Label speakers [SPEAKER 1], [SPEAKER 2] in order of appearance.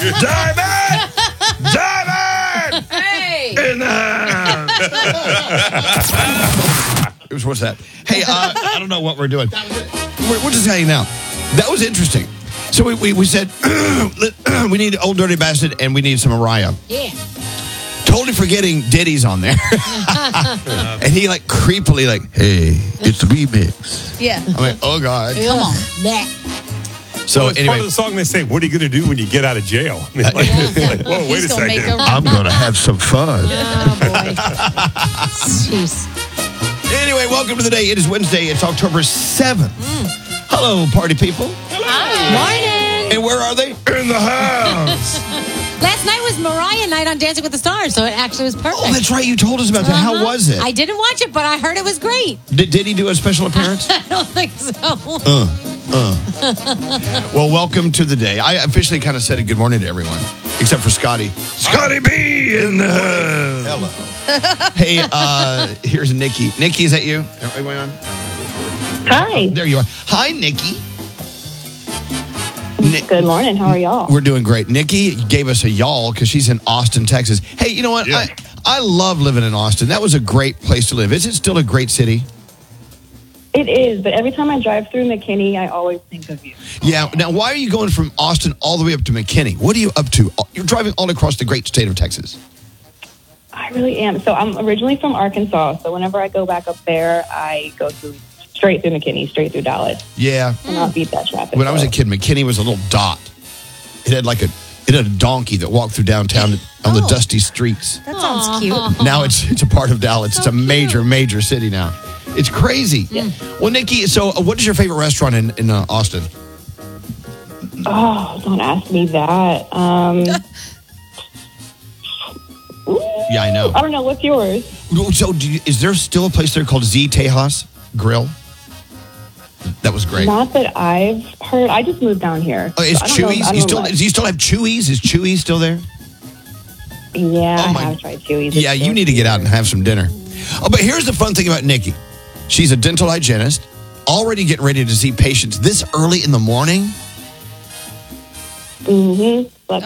[SPEAKER 1] Diamond! Diamond!
[SPEAKER 2] Hey!
[SPEAKER 1] In the house! What's that? Hey, I don't know what we're doing. We're just hanging out. That was interesting. So we said, we need Old Dirty Bastard and we need some Mariah.
[SPEAKER 2] Yeah.
[SPEAKER 1] Totally forgetting Diddy's on there. And he creepily hey, it's the remix.
[SPEAKER 2] Yeah.
[SPEAKER 1] I'm like, oh God.
[SPEAKER 2] Come on.
[SPEAKER 1] So
[SPEAKER 3] it's
[SPEAKER 1] anyway,
[SPEAKER 3] part of the song they say, what are you going to do when you get out of jail? Whoa, wait
[SPEAKER 2] He's
[SPEAKER 3] a
[SPEAKER 2] gonna make
[SPEAKER 3] second.
[SPEAKER 1] I'm going to have some fun.
[SPEAKER 2] Oh, boy. Jeez.
[SPEAKER 1] Anyway, welcome to the day. It is Wednesday. It's October 7th. Hello, party people.
[SPEAKER 2] Morning.
[SPEAKER 1] And where are they? In the house.
[SPEAKER 2] Last night was Mariah night on Dancing with the Stars, so it actually was perfect.
[SPEAKER 1] Oh, that's right. You told us about that. How was it?
[SPEAKER 2] I didn't watch it, but I heard it was great.
[SPEAKER 1] Did he do a special appearance?
[SPEAKER 2] I don't think so.
[SPEAKER 1] Well, welcome to the day. I officially kind of said a good morning to everyone, except for Scotty. Scotty B in the house. Hello. Hey, here's Nikki. Nikki, is that you? Are we on?
[SPEAKER 4] Hi.
[SPEAKER 1] There you are. Hi, Nikki.
[SPEAKER 4] Good morning. How are y'all?
[SPEAKER 1] We're doing great. Nikki gave us a y'all because she's in Austin, Texas. Hey, you know what?
[SPEAKER 3] Yeah.
[SPEAKER 1] I love living in Austin. That was a great place to live. Is it still a great city?
[SPEAKER 4] It is, but every time I drive through McKinney, I always think of you.
[SPEAKER 1] Yeah. Now, why are you going from Austin all the way up to McKinney? What are you up to? You're driving all across the great state of Texas.
[SPEAKER 4] I really am. So I'm originally from Arkansas, so whenever I go back up there, I go straight through McKinney, straight through Dallas.
[SPEAKER 1] Yeah.
[SPEAKER 4] And I'll beat that traffic.
[SPEAKER 1] When I was a kid, McKinney was a little dot. It had a donkey that walked through downtown on the dusty streets.
[SPEAKER 2] That sounds cute.
[SPEAKER 1] Now it's a part of Dallas. It's a major city now. It's crazy.
[SPEAKER 4] Yeah.
[SPEAKER 1] Well, Nikki, so what is your favorite restaurant in Austin?
[SPEAKER 4] Oh, don't ask me that.
[SPEAKER 1] Yeah, I know.
[SPEAKER 4] I don't know. What's yours?
[SPEAKER 1] So is there still a place there called Z Tejas Grill? That was great.
[SPEAKER 4] Not that I've heard. I just moved down here.
[SPEAKER 1] Oh, is
[SPEAKER 4] so I don't know-
[SPEAKER 1] Chewy's?
[SPEAKER 4] I don't know much.
[SPEAKER 1] Do you still have Chewy's? Is Chewy's still there?
[SPEAKER 4] Yeah,
[SPEAKER 1] Oh,
[SPEAKER 4] I
[SPEAKER 1] my-
[SPEAKER 4] have tried Chewy's.
[SPEAKER 1] Yeah, you need to get out and have some dinner. Oh, but here's the fun thing about Nikki. She's a dental hygienist, already getting ready to see patients this early in the morning.
[SPEAKER 4] Mm-hmm.